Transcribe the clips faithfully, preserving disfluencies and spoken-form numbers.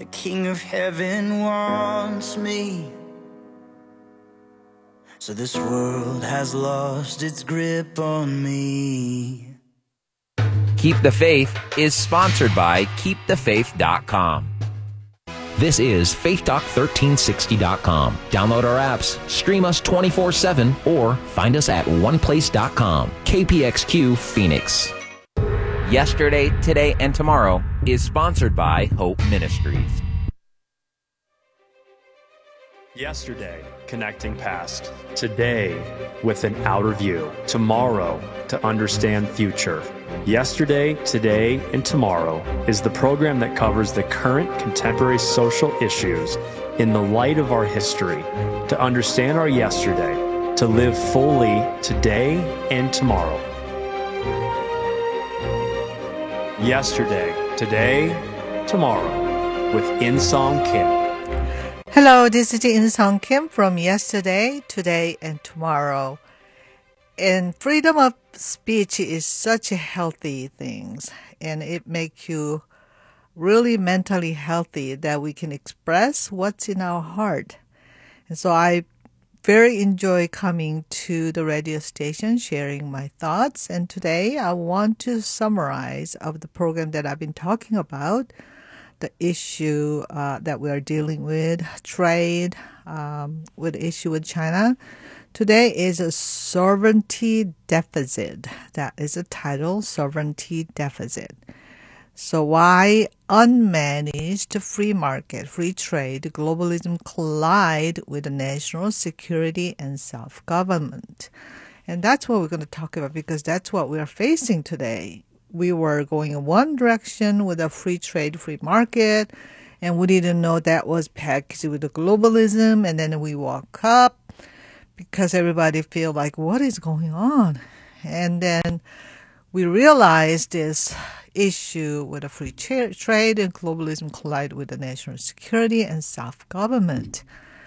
The King of Heaven wants me. So this world has lost its grip on me. Keep the Faith is sponsored by keep the faith dot com. This is faith talk thirteen sixty dot com. Download our apps, stream us twenty-four seven, or find us at one place dot com. K P X Q Phoenix. Yesterday, Today, and Tomorrow is sponsored by Hope Ministries. Yesterday, connecting past. Today, with an outer view. Tomorrow, to understand future. Yesterday, Today, and Tomorrow is the program that covers the current contemporary social issues in the light of our history, to understand our yesterday, to live fully today and tomorrow. Yesterday, Today, Tomorrow with In Song Kim. Hello, this is In Song Kim from Yesterday, Today, and Tomorrow. And freedom of speech is such a healthy thing, and it makes you really mentally healthy that we can express what's in our heart. And so I very enjoy coming to the radio station, sharing my thoughts. And today I want to summarize of the program that I've been talking about, the issue uh, that we are dealing with, trade, um, with the issue with China. Today is a sovereignty deficit. That is the title, sovereignty deficit. So why unmanaged free market, free trade, globalism collide with the national security and self-government? And that's what we're going to talk about, because that's what we are facing today. We were going in one direction with a free trade, free market, and we didn't know that was packaged with the globalism. And then we woke up because everybody feel like, what is going on? And then we realized this issue with a free tra- trade and globalism collide with the national security and self-government.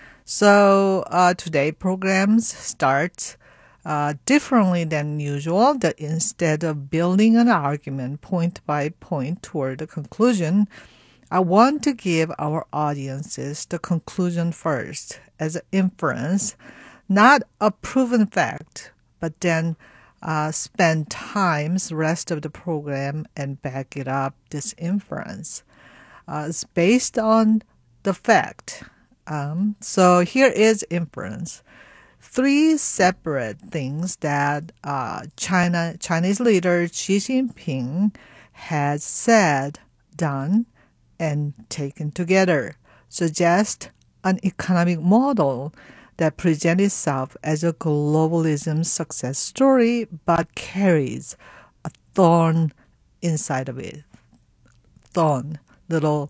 So uh, today programs start Uh, differently than usual, that instead of building an argument point by point toward the conclusion, I want to give our audiences the conclusion first as an inference, not a proven fact, but then uh, spend times rest of the program and back it up, this inference. Uh, it's based on the fact. Um, so here is inference. Three separate things that uh, China Chinese leader Xi Jinping has said, done, and taken together suggest an economic model that presents itself as a globalism success story, but carries a thorn inside of it. Thorn, little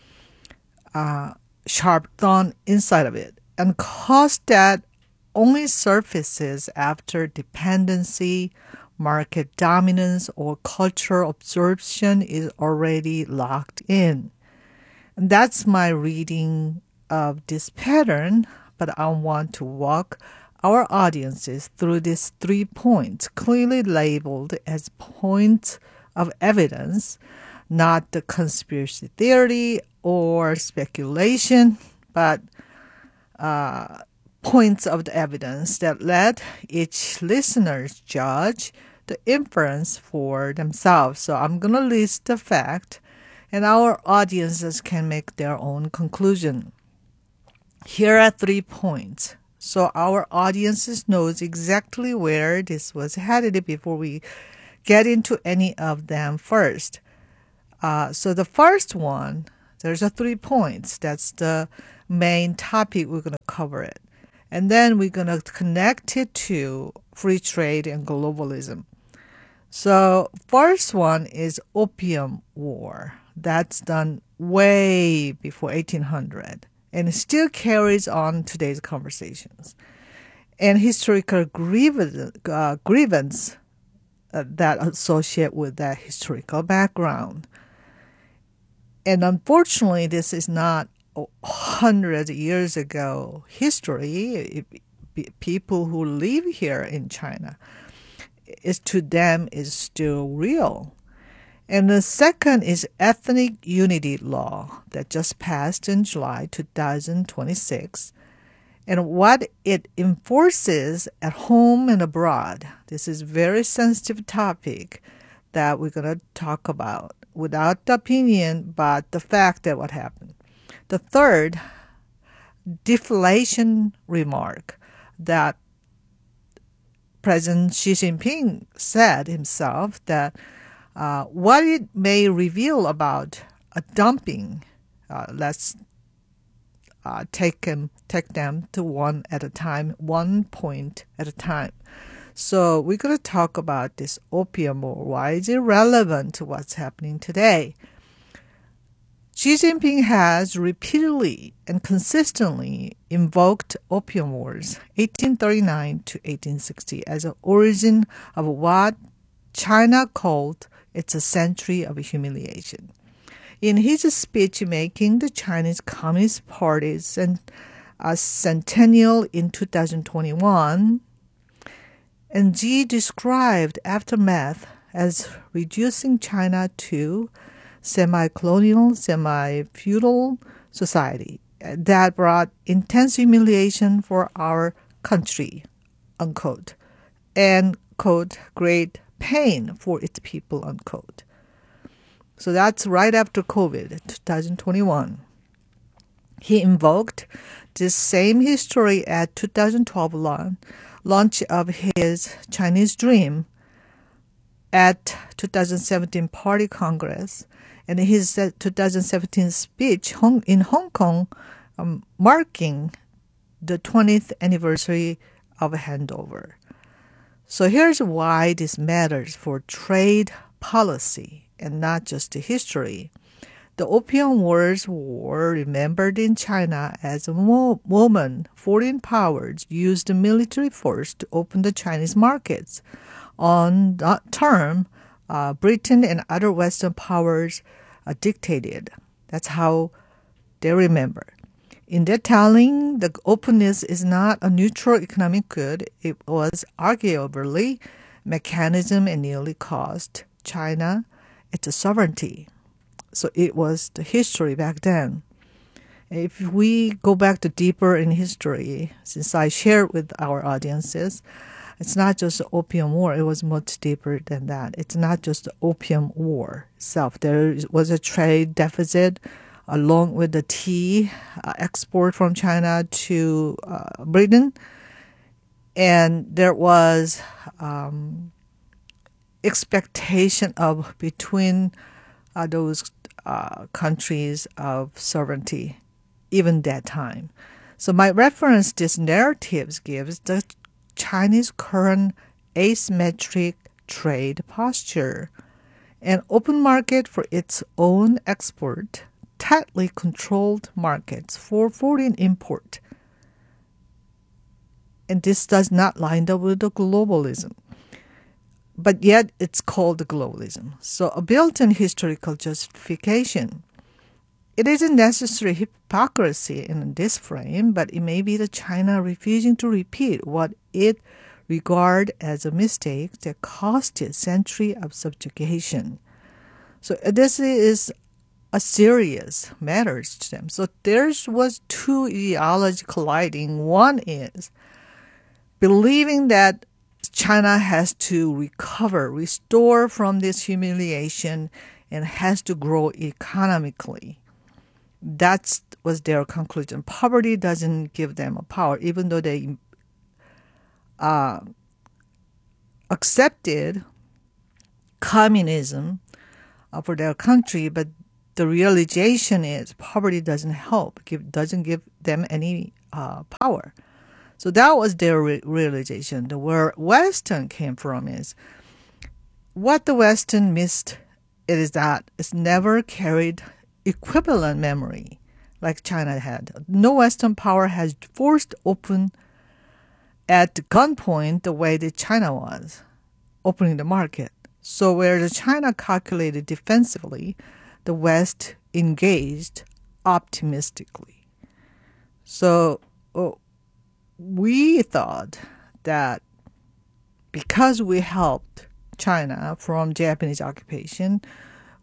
uh, sharp thorn inside of it, and cause that only surfaces after dependency, market dominance, or cultural absorption is already locked in. And that's my reading of this pattern, but I want to walk our audiences through these three points, clearly labeled as points of evidence, not the conspiracy theory or speculation, but uh, points of the evidence that let each listener judge the inference for themselves. So I'm going to list the fact, and our audiences can make their own conclusion. Here are three points. So our audiences knows exactly where this was headed before we get into any of them first. Uh, so the first one, there's a three points. That's the main topic we're going to cover it. And then we're going to connect it to free trade and globalism. So first one is Opium War. That's done way before eighteen hundred. And it still carries on today's conversations. And historical grievance, uh, grievance uh, that associate with that historical background. And unfortunately, this is not hundreds of years ago history. People who live here in China, is to them is still real. And the second is Ethnic Unity Law that just passed in July two thousand twenty-six. And what it enforces at home and abroad. This is a very sensitive topic that we're going to talk about without the opinion, but the fact that what happened. The third, deflation remark that President Xi Jinping said himself that uh, what it may reveal about a dumping, uh, let's uh, take them, take them to one at a time, one point at a time. So we're going to talk about this opium war. Why is it relevant to what's happening today? Xi Jinping has repeatedly and consistently invoked opium wars, eighteen thirty-nine to eighteen sixty, as an origin of what China called its a century of humiliation. In his speech making the Chinese Communist Party's uh, centennial in two thousand twenty-one, and Xi described aftermath as reducing China to semi-colonial, semi-feudal society that brought intense humiliation for our country, unquote, and, quote, great pain for its people, unquote. So that's right after COVID, two thousand twenty-one. He invoked this same history at two thousand twelve launch, launch of his Chinese Dream at two thousand seventeen Party Congress, and his two thousand seventeen speech in Hong Kong, um, marking the twentieth anniversary of handover. So here's why this matters for trade policy and not just the history. The Opium Wars were remembered in China as a mo- moment foreign powers used the military force to open the Chinese markets. On that term, uh, Britain and other Western powers uh, dictated. That's how they remember. In their telling, the openness is not a neutral economic good. It was arguably mechanism and nearly cost China its sovereignty. So it was the history back then. If we go back to deeper in history, since I shared with our audiences, it's not just the Opium War. It was much deeper than that. It's not just the Opium War itself. There was a trade deficit along with the tea uh, export from China to uh, Britain. And there was um, expectation of between uh, those uh, countries of sovereignty, even that time. So my reference these narratives gives the Chinese current asymmetric trade posture, an open market for its own export, tightly controlled markets for foreign import. And this does not line up with the globalism. But yet it's called globalism. So a built-in historical justification. It isn't necessary hypocrisy in this frame, but it may be the China refusing to repeat what it regard as a mistake that cost it a century of subjugation. So this is a serious matter to them. So there was two ideologies colliding. One is believing that China has to recover, restore from this humiliation, and has to grow economically. That was their conclusion. Poverty doesn't give them a power, even though they uh, accepted communism uh, for their country, but the realization is poverty doesn't help, give, doesn't give them any uh, power. So that was their re- realization. The where Western came from is what the Western missed is that it's never carried equivalent memory like China had. No Western power has forced open at gunpoint the way that China was, opening the market. So where the China calculated defensively, the West engaged optimistically. So oh, we thought that because we helped China from Japanese occupation,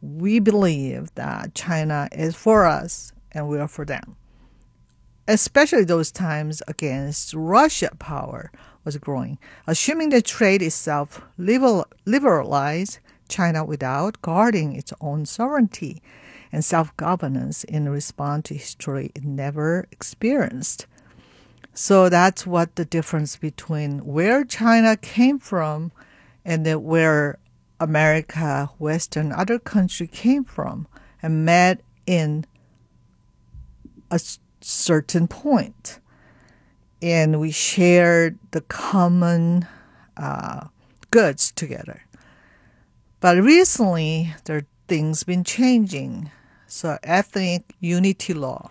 we believe that China is for us and we are for them. Especially those times against Russia power was growing, assuming that trade itself liberal, liberalized China without guarding its own sovereignty and self-governance in response to history it never experienced. So that's what the difference between where China came from and then where America, Western, other country came from and met in a certain point. And we shared the common uh, goods together. But recently, there are things been changing. So ethnic unity law.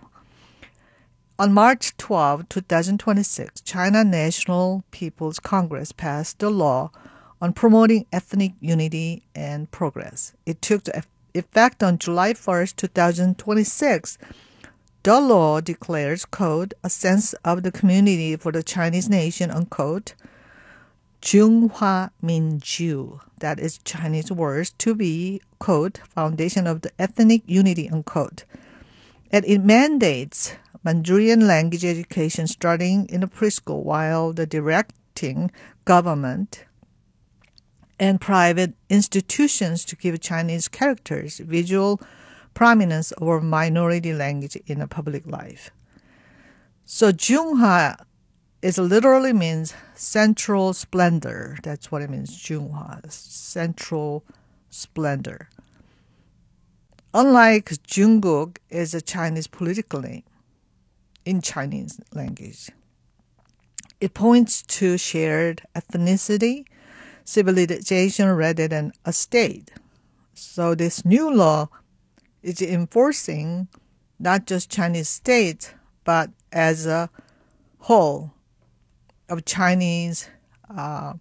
On March twelfth, twenty twenty-six, China National People's Congress passed the law on promoting ethnic unity and progress. It took effect on July first, twenty twenty-six. The law declares, quote, a sense of the community for the Chinese nation, unquote, Zhonghua Minju, that is Chinese words, to be, quote, foundation of the ethnic unity, unquote. And it mandates Mandarin language education starting in the preschool while the directing government and private institutions to give Chinese characters visual prominence over minority language in a public life. So Zhonghua is literally means central splendor. That's what it means, Zhonghua, central splendor. Unlike Jungkook is a Chinese political name in Chinese language. It points to shared ethnicity, civilization rather than a state. So this new law is enforcing not just Chinese state, but as a whole of Chinese uh,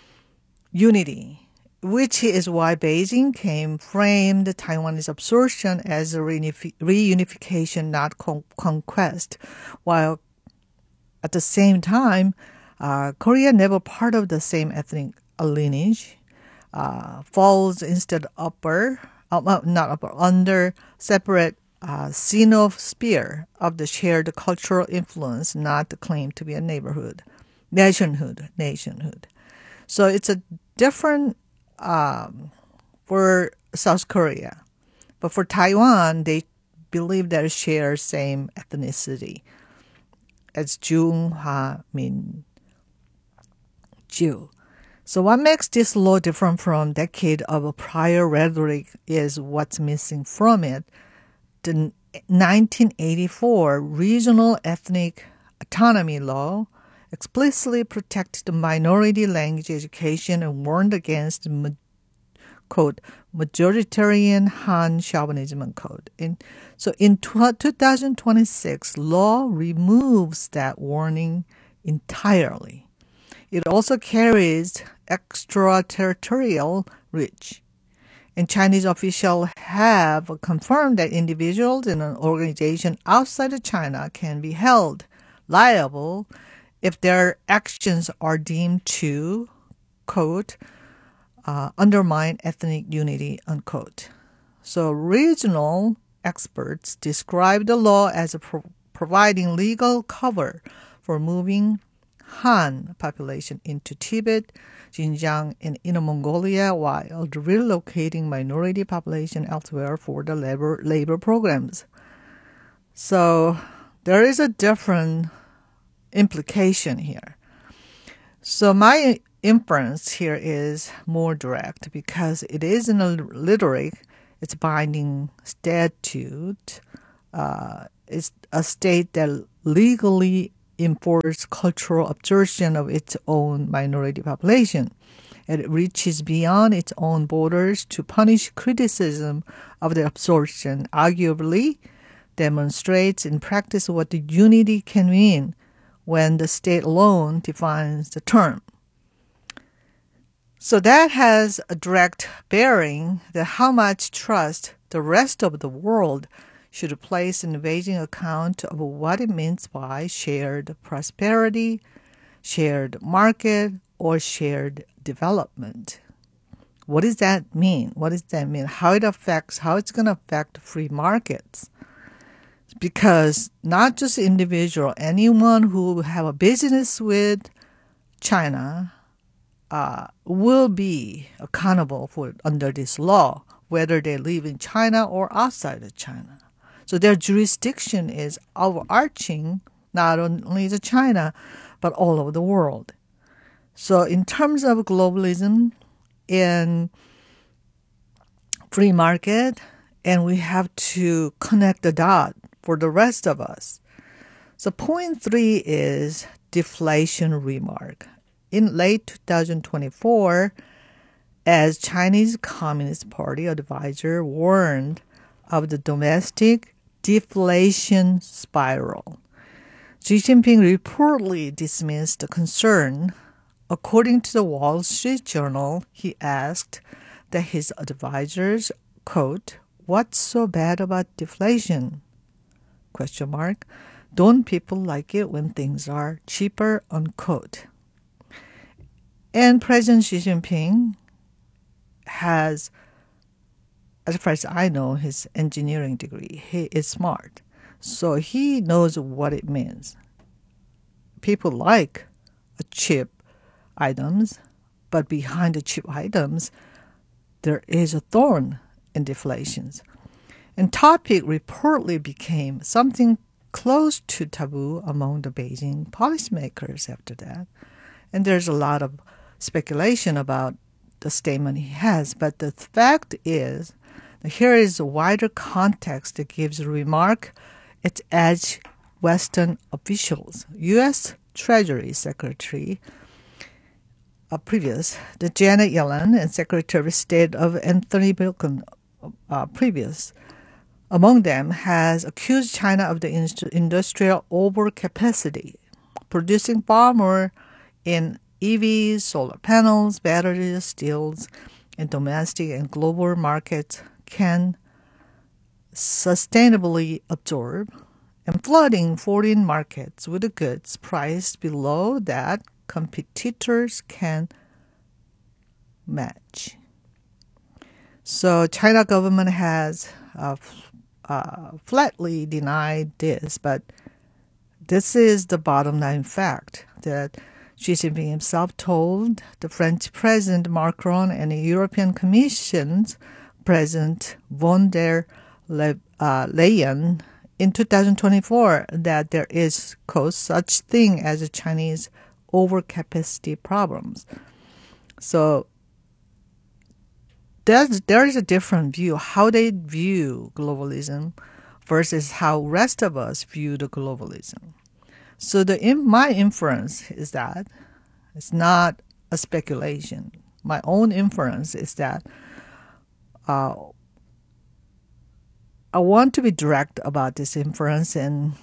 unity, which is why Beijing came framed Taiwanese absorption as a reunif- reunification, not con- conquest, while at the same time, uh, Korea, never part of the same ethnic lineage, uh, falls instead upper, uh, not upper, under separate uh, Sinosphere of the shared cultural influence, not the claim to be a neighborhood, nationhood, nationhood. So it's a different um, for South Korea, but for Taiwan, they believe they share same ethnicity as Zhonghua Minju. So what makes this law different from decade of prior rhetoric is what's missing from it. The nineteen eighty-four Regional Ethnic Autonomy Law explicitly protected the minority language education and warned against, quote, majoritarian Han chauvinism, unquote. In, so in two thousand twenty-six, law removes that warning entirely. It also carries extraterritorial reach. And Chinese officials have confirmed that individuals in an organization outside of China can be held liable if their actions are deemed to, quote, uh, undermine ethnic unity, unquote. So regional experts describe the law as a pro- providing legal cover for moving Han population into Tibet, Xinjiang, and Inner Mongolia while relocating minority population elsewhere for the labor, labor programs. So there is a different implication here. So my inference here is more direct because it is in a rhetoric, it's binding statute, uh, it's a state that legally enforce cultural absorption of its own minority population. It reaches beyond its own borders to punish criticism of the absorption, arguably demonstrates in practice what the unity can mean when the state alone defines the term. So that has a direct bearing that how much trust the rest of the world should place in Beijing account of what it means by shared prosperity, shared market, or shared development. What does that mean? What does that mean? How it affects, how it's going to affect free markets? Because not just individual, anyone who have a business with China uh, will be accountable for under this law, whether they live in China or outside of China. So their jurisdiction is overarching, not only to China, but all over the world. So in terms of globalism and free market, and we have to connect the dot for the rest of us. So point three is deflation remark. In late two thousand twenty-four, as Chinese Communist Party advisor warned of the domestic deflation spiral, Xi Jinping reportedly dismissed the concern. According to the Wall Street Journal, he asked that his advisors, quote, "What's so bad about deflation? Question mark. Don't people like it when things are cheaper?" Unquote. And President Xi Jinping has, as far as I know, his engineering degree. He is smart. So he knows what it means. People like a cheap items, but behind the cheap items, there is a thorn in deflations. And topic reportedly became something close to taboo among the Beijing policymakers after that. And there's a lot of speculation about the statement he has. But the fact is, here is a wider context that gives the remark its edge Western officials. U S Treasury Secretary uh, previous, the Janet Yellen, and Secretary of State of Anthony Blinken uh, previous, among them, has accused China of the industrial overcapacity, producing far more in E Vs, solar panels, batteries, steels, and domestic and global markets can sustainably absorb, and flooding foreign markets with the goods priced below that competitors can match. So China government has uh, uh, flatly denied this, but this is the bottom line fact that Xi Jinping himself told the French President Macron and the European Commission's President von der Leyen in two thousand twenty-four that there is, quote, such thing as a Chinese overcapacity problems. So there's, there is a different view, how they view globalism versus how rest of us view the globalism. So the in, my inference is that it's not a speculation. My own inference is that uh, I want to be direct about this inference, and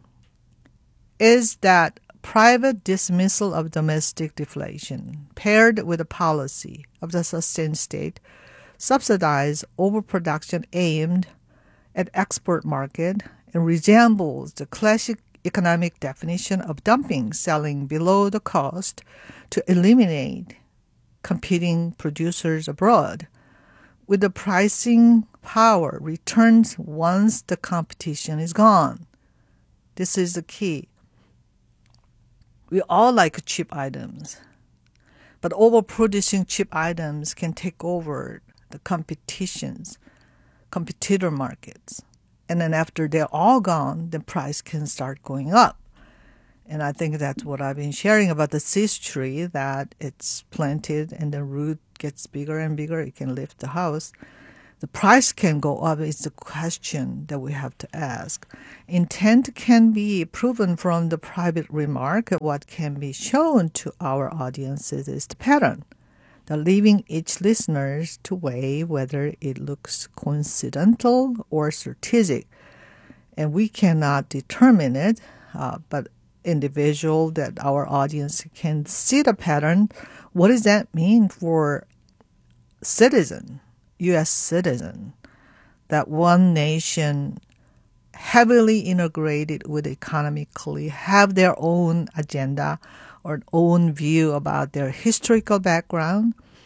is that private dismissal of domestic deflation paired with a policy of the sustained state subsidize overproduction aimed at export market and resembles the classic economic definition of dumping, selling below the cost to eliminate competing producers abroad, with the pricing power returns once the competition is gone. This is the key. We all like cheap items, but overproducing cheap items can take over the competitions, competitor markets. And then after they're all gone, the price can start going up. And I think that's what I've been sharing about the cis tree, that it's planted and the root gets bigger and bigger. It can lift the house. The price can go up. It's the question that we have to ask. Intent can be proven from the private remark. What can be shown to our audiences is the pattern, the leaving each listener to weigh whether it looks coincidental or strategic. And we cannot determine it, uh, but individual that our audience can see the pattern. What does that mean for citizen, U S citizen, that one nation heavily integrated with economically have their own agenda or own view about their historical background?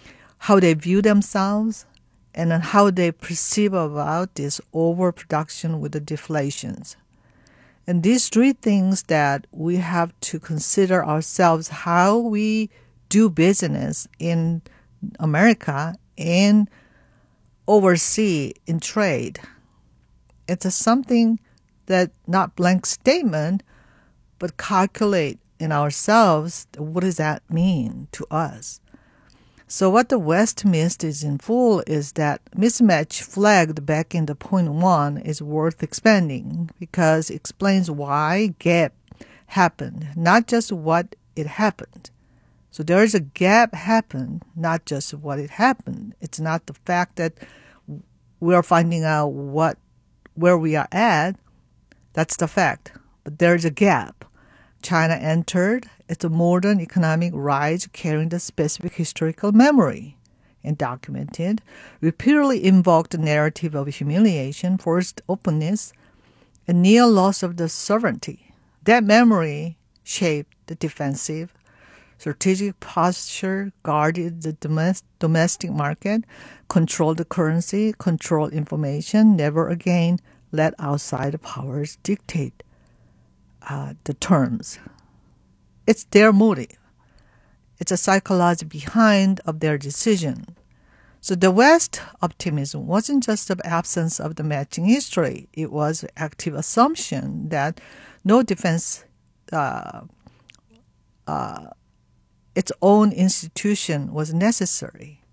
how they view themselves, and then how they perceive about this overproduction with the deflations. And these three things that we have to consider ourselves, how we do business in America and overseas in trade. It's a something that not blank statement, but calculate in ourselves, what does that mean to us? So what the West missed is in full is that mismatch flagged back in the point one is worth expanding because it explains why gap happened, not just what it happened. So there is a gap happened, not just what it happened. It's not the fact that we are finding out what where we are at. That's the fact. But there is a gap. China entered its modern economic rise carrying the specific historical memory and documented, repeatedly invoked the narrative of humiliation, forced openness, and near loss of the sovereignty. That memory shaped the defensive, strategic posture, guarded the domestic, domestic market, controlled the currency, controlled information, never again let outside powers dictate uh, the terms. It's their motive. It's a psychology behind of their decision. So the West optimism wasn't just the absence of the matching history. It was active assumption that no defense, uh, uh, its own institution was necessary.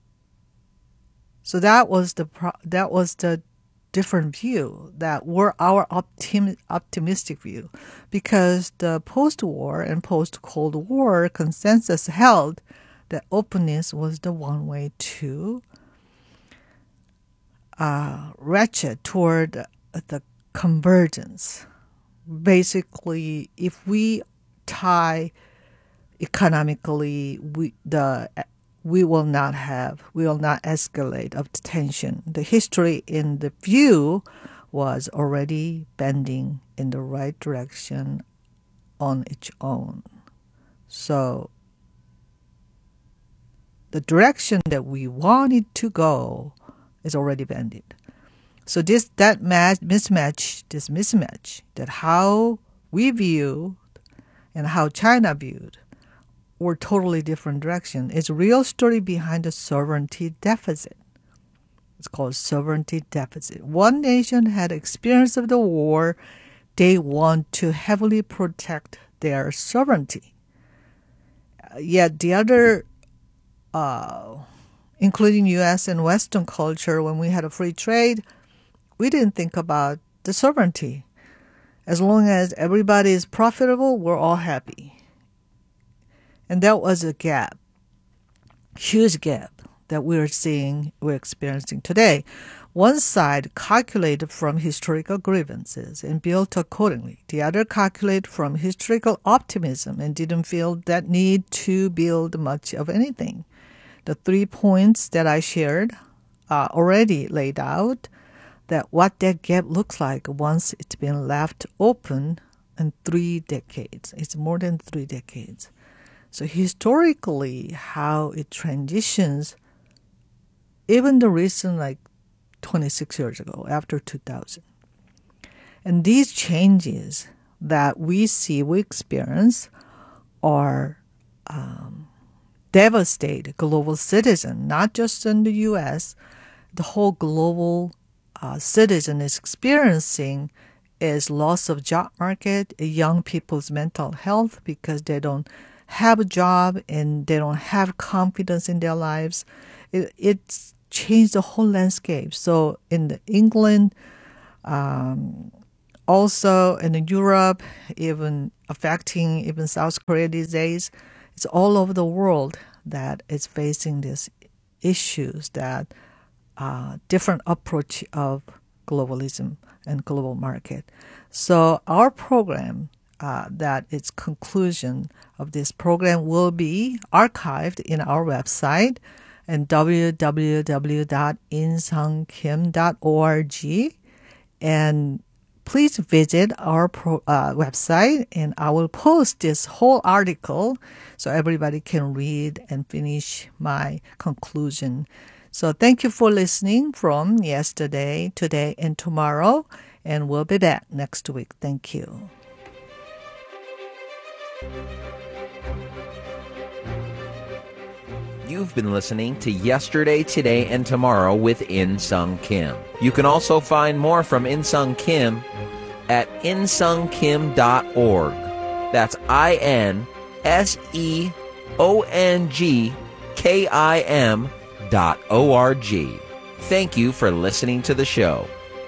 So that was the pro- that was the different view that were our optim- optimistic view, because the post-war and post-Cold War consensus held that openness was the one way to uh, ratchet toward the convergence. Basically, if we tie economically, we the we will not have, we will not escalate of tension. The history in the view was already bending in the right direction on its own. So the direction that we wanted to go is already bended. So this that match, mismatch, this mismatch, that how we viewed and how China viewed were totally different direction. It's a real story behind the sovereignty deficit. It's called sovereignty deficit. One nation had experience of the war. They want to heavily protect their sovereignty. Yet the other, uh, including U S and Western culture, when we had a free trade, we didn't think about the sovereignty. As long as everybody is profitable, we're all happy. And that was a gap, huge gap that we're seeing, we're experiencing today. One side calculated from historical grievances and built accordingly. The other calculated from historical optimism and didn't feel that need to build much of anything. The three points that I shared are already laid out, that what that gap looks like once it's been left open in three decades. It's more than three decades. So historically, how it transitions, even the recent, like twenty-six years ago, after two thousand. And these changes that we see, we experience, are um, devastate global citizen, not just in the U S. The whole global uh, citizen is experiencing is loss of job market, young people's mental health because they don't have a job and they don't have confidence in their lives. It, it's changed the whole landscape. So in the England, um, also in Europe, even affecting even South Korea these days, it's all over the world that is facing these issues, that uh, different approach of globalism and global market. So our program, Uh, that its conclusion of this program will be archived in our website and w w w dot in sung kim dot org, and please visit our pro, uh, website, and I will post this whole article so everybody can read and finish my conclusion. So thank you for listening from yesterday, today, and tomorrow, and we'll be back next week. Thank you. You've been listening to Yesterday, Today, and Tomorrow with In Sung Kim. You can also find more from In Sung Kim at in sung kim dot org. That's I N S E O N G K I M dot O R G. Thank you for listening to the show.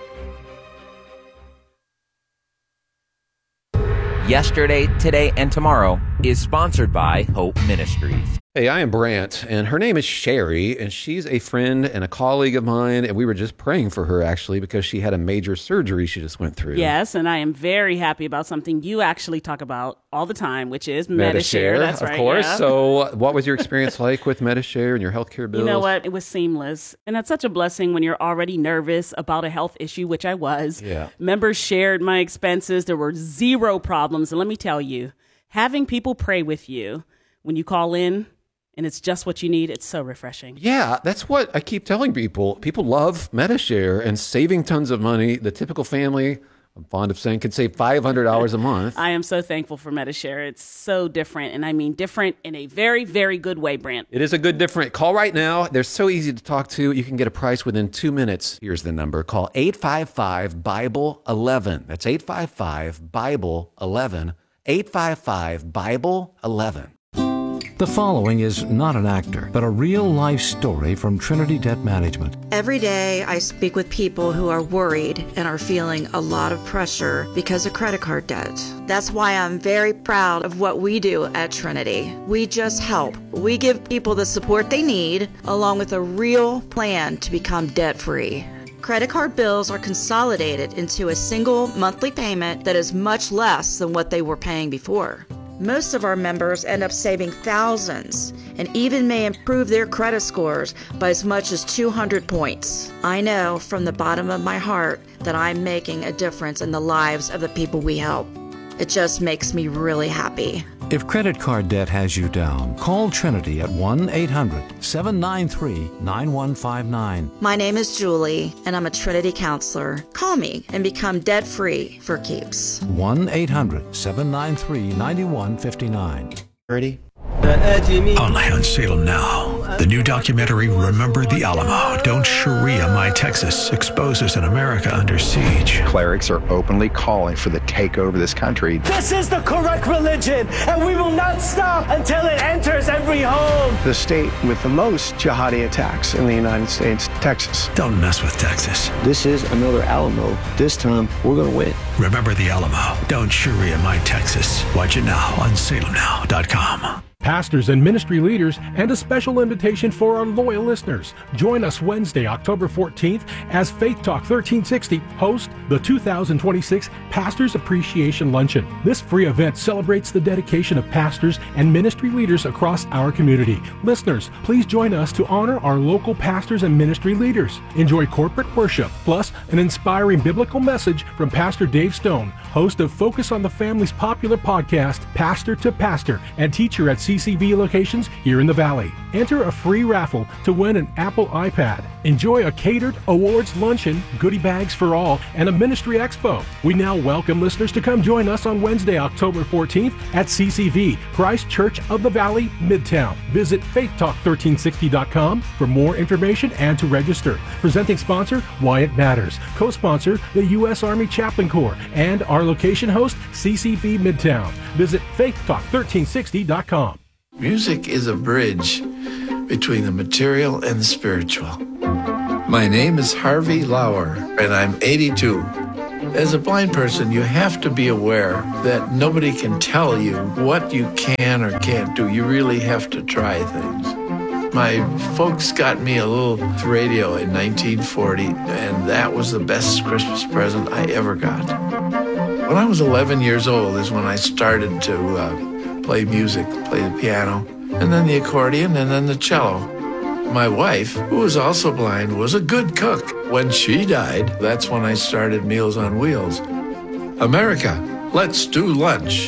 Yesterday, Today, and Tomorrow is sponsored by Hope Ministries. Hey, I am Brant, and her name is Sherry, and she's a friend and a colleague of mine, and we were just praying for her, actually, because she had a major surgery she just went through. Yes, and I am very happy about something you actually talk about all the time, which is Medi-Share. That's of right, course. yeah. So what was your experience like with Medi-Share and your healthcare bills? You know what? It was seamless, and that's such a blessing when you're already nervous about a health issue, which I was. Yeah. Members shared my expenses. There were zero problems, and let me tell you, having people pray with you when you call in, and it's just what you need, it's so refreshing. Yeah, that's what I keep telling people. People love Medi-Share and saving tons of money. The typical family, I'm fond of saying, could save five hundred dollars a month. I am so thankful for Medi-Share. It's so different, and I mean different in a very, very good way, Brant. It is a good different. Call right now. They're so easy to talk to. You can get a price within two minutes. Here's the number. Call eight five five, Bible eleven. That's eight five five, Bible eleven. eight five five, Bible eleven. The following is not an actor, but a real-life story from Trinity Debt Management. Every day I speak with people who are worried and are feeling a lot of pressure because of credit card debt. That's why I'm very proud of what we do at Trinity. We just help. We give people the support they need, along with a real plan to become debt-free. Credit card bills are consolidated into a single monthly payment that is much less than what they were paying before. Most of our members end up saving thousands and even may improve their credit scores by as much as two hundred points. I know from the bottom of my heart that I'm making a difference in the lives of the people we help. It just makes me really happy. If credit card debt has you down, call Trinity at one eight hundred, seven nine three, nine one five nine. My name is Julie, and I'm a Trinity counselor. Call me and become debt-free for keeps. one eight hundred, seven nine three, nine one five nine. Ready? Only on Salem Now. The new documentary, Remember the Alamo. Don't Sharia My Texas, exposes an America under siege. Clerics are openly calling for the takeover of this country. This is the correct religion, and we will not stop until it enters every home. The state with the most jihadi attacks in the United States, Texas. Don't mess with Texas. This is another Alamo. This time, we're going to win. Remember the Alamo. Don't Sharia My Texas. Watch it now on salem now dot com. Pastors and ministry leaders, and a special invitation for our loyal listeners. Join us Wednesday, October fourteenth, as Faith Talk thirteen sixty host the two thousand twenty-six Pastors Appreciation Luncheon. This free event celebrates the dedication of pastors and ministry leaders across our community. Listeners, please join us to honor our local pastors and ministry leaders. Enjoy corporate worship, plus an inspiring biblical message from Pastor Dave Stone, host of Focus on the Family's popular podcast, Pastor to Pastor, and teacher at C C V locations here in the Valley. Enter a free raffle to win an Apple iPad. Enjoy a catered awards luncheon, goodie bags for all, and a ministry expo. We now welcome listeners to come join us on Wednesday, October fourteenth at C C V, Christ Church of the Valley, Midtown. Visit faith talk thirteen sixty dot com for more information and to register. Presenting sponsor, Why It Matters. Co-sponsor, the U S Army Chaplain Corps, and our location host, C C V Midtown. Visit faith talk thirteen sixty dot com. Music is a bridge between the material and the spiritual. My name is Harvey Lauer, and I'm eighty-two. As a blind person, you have to be aware that nobody can tell you what you can or can't do. You really have to try things. My folks got me a little radio in nineteen forty, and that was the best Christmas present I ever got. When I was eleven years old is when I started to uh, play music, play the piano, and then the accordion, and then the cello. My wife, who was also blind, was a good cook. When she died, that's when I started Meals on Wheels. America, let's do lunch.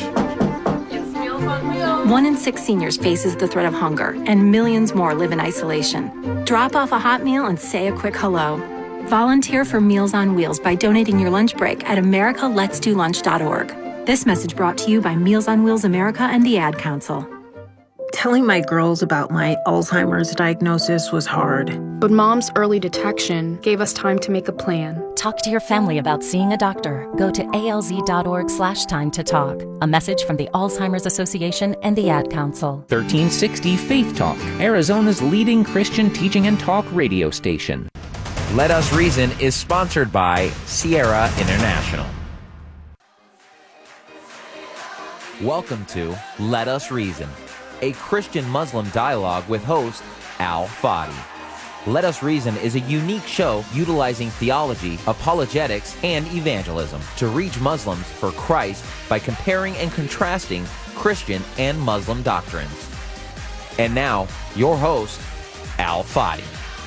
One in six seniors faces the threat of hunger, and millions more live in isolation. Drop off a hot meal and say a quick hello. Volunteer for Meals on Wheels by donating your lunch break at america lets do lunch dot org. This message brought to you by Meals on Wheels America and the Ad Council. Telling my girls about my Alzheimer's diagnosis was hard. But Mom's early detection gave us time to make a plan. Talk to your family about seeing a doctor. Go to alz.org slash time to talk. A message from the Alzheimer's Association and the Ad Council. thirteen sixty Faith Talk, Arizona's leading Christian teaching and talk radio station. Let Us Reason is sponsored by Sierra International. Welcome to Let Us Reason, a Christian-Muslim dialogue with host Al Fadi. Let Us Reason is a unique show utilizing theology, apologetics, and evangelism to reach Muslims for Christ by comparing and contrasting Christian and Muslim doctrines. And now, your host, Al Fadi.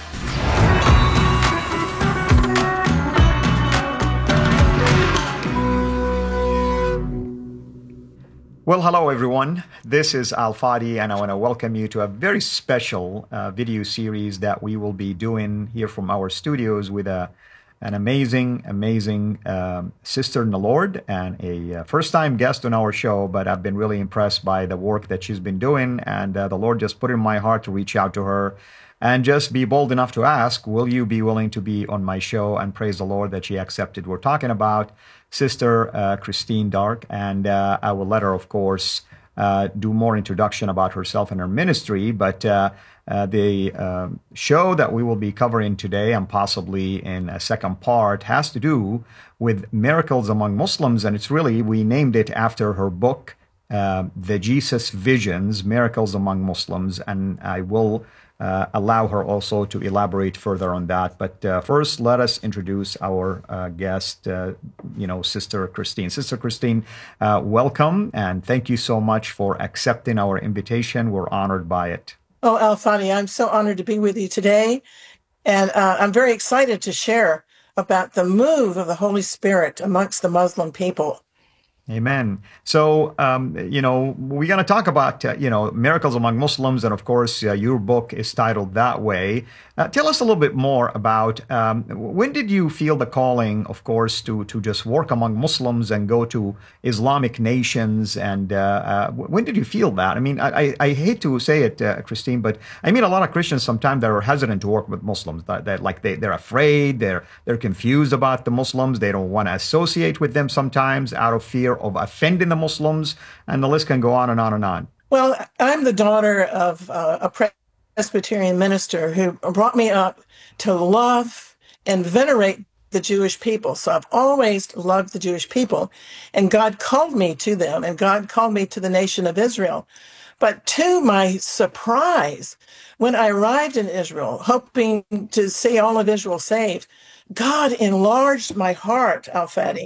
Well, hello everyone. This is Al Fadi, and I want to welcome you to a very special uh, video series that we will be doing here from our studios with a, an amazing, amazing um, sister in the Lord and a uh, first-time guest on our show, but I've been really impressed by the work that she's been doing, and uh, the Lord just put it in my heart to reach out to her and just be bold enough to ask, will you be willing to be on my show? And praise the Lord that she accepted. We're talking about Sister uh, Christine Dark, and uh, I will let her, of course, uh, do more introduction about herself and her ministry. But uh, uh, the uh, show that we will be covering today, and possibly in a second part, has to do with miracles among Muslims, and it's really, we named it after her book, uh, The Jesus Visions, Miracles Among Muslims, and I will Uh, allow her also to elaborate further on that. But uh, first, let us introduce our uh, guest, uh, you know, Sister Christine. Sister Christine, uh, welcome, and thank you so much for accepting our invitation. We're honored by it. Oh, Al Fadi, I'm so honored to be with you today, and uh, I'm very excited to share about the move of the Holy Spirit amongst the Muslim people. Amen. So, um, you know, we're going to talk about, uh, you know, miracles among Muslims. And of course, uh, your book is titled that way. Uh, tell us a little bit more about um, when did you feel the calling, of course, to, to just work among Muslims and go to Islamic nations? And uh, uh, when did you feel that? I mean, I, I hate to say it, uh, Christine, but I mean, a lot of Christians sometimes they're hesitant to work with Muslims. That, that like they, they're afraid, they're, they're confused about the Muslims. They don't want to associate with them sometimes out of fear of offending the Muslims, and the list can go on and on and on. Well, I'm the daughter of uh, a Presbyterian minister who brought me up to love and venerate the Jewish people. So I've always loved the Jewish people, and God called me to them, and God called me to the nation of Israel. But to my surprise, when I arrived in Israel, hoping to see all of Israel saved, God enlarged my heart, Al Fadi,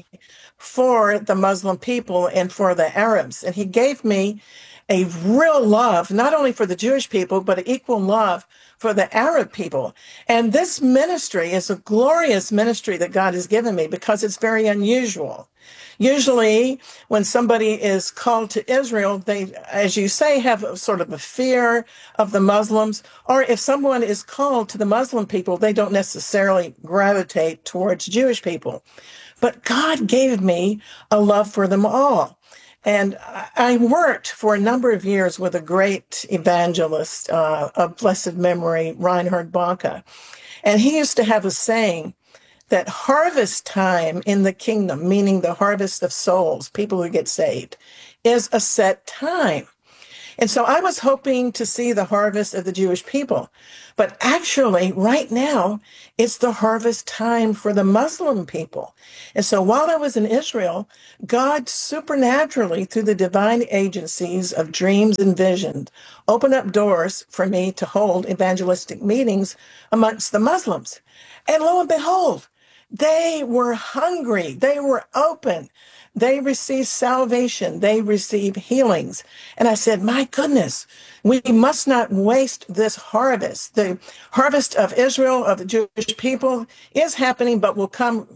for the Muslim people and for the Arabs. And he gave me a real love, not only for the Jewish people, but an equal love for the Arab people. And this ministry is a glorious ministry that God has given me because it's very unusual. Usually, when somebody is called to Israel, they, as you say, have a sort of a fear of the Muslims. Or if someone is called to the Muslim people, they don't necessarily gravitate towards Jewish people. But God gave me a love for them all. And I worked for a number of years with a great evangelist uh, of blessed memory, Reinhard Bonnke. And he used to have a saying that harvest time in the kingdom, meaning the harvest of souls, people who get saved, is a set time. And so I was hoping to see the harvest of the Jewish people. But actually, right now, it's the harvest time for the Muslim people. And so while I was in Israel, God supernaturally, through the divine agencies of dreams and visions, opened up doors for me to hold evangelistic meetings amongst the Muslims. And lo and behold, they were hungry. They were open. They received salvation. They received healings. And I said, my goodness, we must not waste this harvest. The harvest of Israel, of the Jewish people, is happening, but will come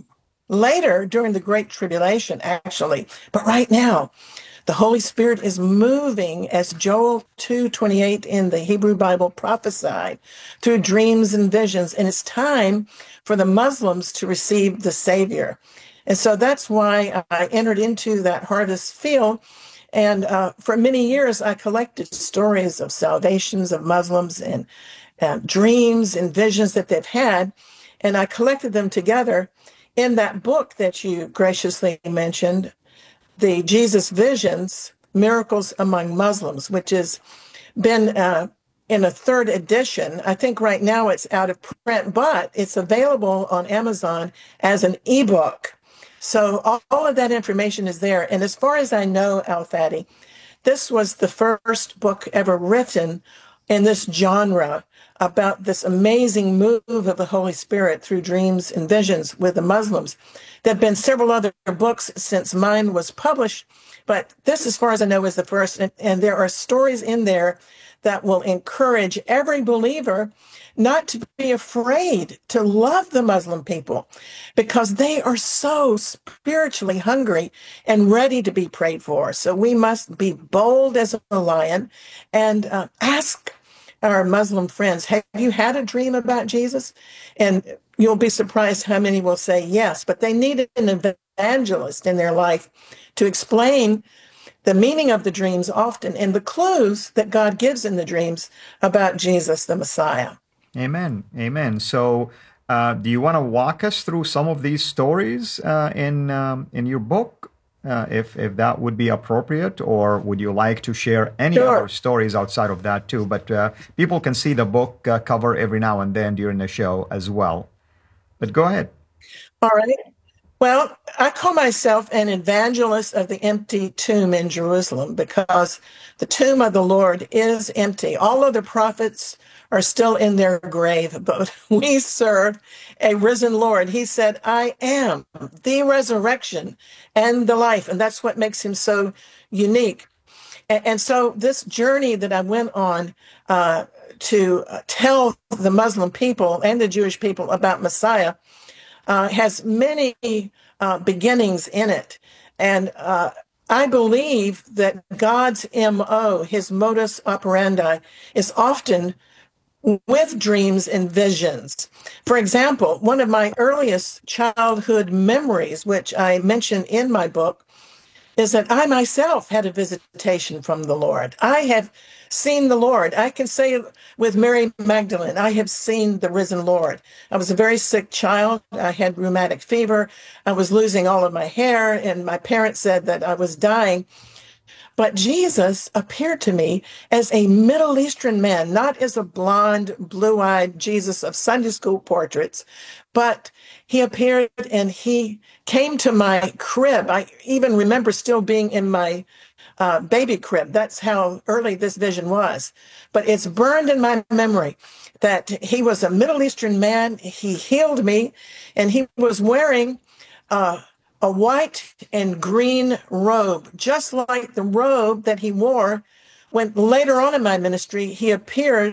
later during the Great Tribulation, actually. But right now, the Holy Spirit is moving, as Joel two twenty-eight in the Hebrew Bible prophesied, through dreams and visions. And it's time for the Muslims to receive the Savior. And so that's why I entered into that harvest field. And uh, for many years, I collected stories of salvations of Muslims and uh, dreams and visions that they've had. And I collected them together in that book that you graciously mentioned, the Jesus Visions, Miracles Among Muslims, which has been uh, in a third edition. I think right now it's out of print, but it's available on Amazon as an ebook. So all, all of that information is there. And as far as I know, Al-Fadi, this was the first book ever written in this genre about this amazing move of the Holy Spirit through dreams and visions with the Muslims. There have been several other books since mine was published, but this, as far as I know, is the first. And, and there are stories in there that will encourage every believer not to be afraid to love the Muslim people, because they are so spiritually hungry and ready to be prayed for. So we must be bold as a lion and uh, ask our Muslim friends, have you had a dream about Jesus? And you'll be surprised how many will say yes, but they need an evangelist in their life to explain the meaning of the dreams often and the clues that God gives in the dreams about Jesus, the Messiah. Amen. Amen. So uh, do you want to walk us through some of these stories uh, in um, in your book, uh, if, if that would be appropriate, or would you like to share any Sure. other stories outside of that too? But uh, people can see the book uh, cover every now and then during the show as well. But go ahead. All right. Well, I call myself an evangelist of the empty tomb in Jerusalem, because the tomb of the Lord is empty. All of the prophets are still in their grave, but we serve a risen Lord. He said, I am the resurrection and the life. And that's what makes him so unique. And, and so this journey that I went on uh, to tell the Muslim people and the Jewish people about Messiah Uh, has many uh, beginnings in it. And uh, I believe that God's M O, his modus operandi, is often with dreams and visions. For example, one of my earliest childhood memories, which I mention in my book, is that I myself had a visitation from the Lord. I have seen the Lord. I can say with Mary Magdalene, I have seen the risen Lord. I was a very sick child. I had rheumatic fever. I was losing all of my hair, and my parents said that I was dying. But Jesus appeared to me as a Middle Eastern man, not as a blonde, blue-eyed Jesus of Sunday school portraits, but he appeared and he came to my crib. I even remember still being in my uh, baby crib. That's how early this vision was. But it's burned in my memory that he was a Middle Eastern man. He healed me, and he was wearing uh, a white and green robe, just like the robe that he wore when later on in my ministry, he appeared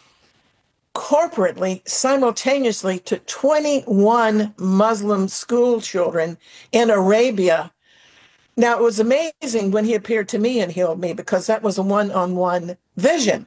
corporately, simultaneously to twenty-one Muslim school children in Arabia. Now, it was amazing when he appeared to me and healed me, because that was a one-on-one vision.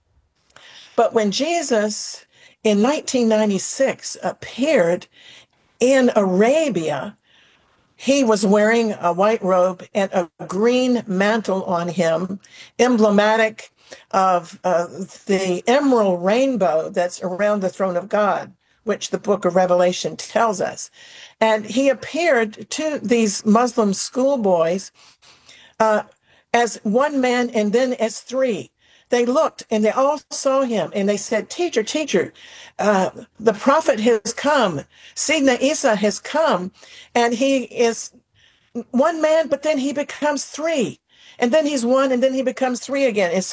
But when Jesus in nineteen ninety-six appeared in Arabia, he was wearing a white robe and a green mantle on him, emblematic of uh, the emerald rainbow that's around the throne of God, which the book of Revelation tells us. And he appeared to these Muslim schoolboys uh, as one man and then as three. They looked and they all saw him and they said, teacher, teacher, uh, the prophet has come. Sayyidina Isa has come, and he is one man, but then he becomes three. And then he's one, and then he becomes three again. And so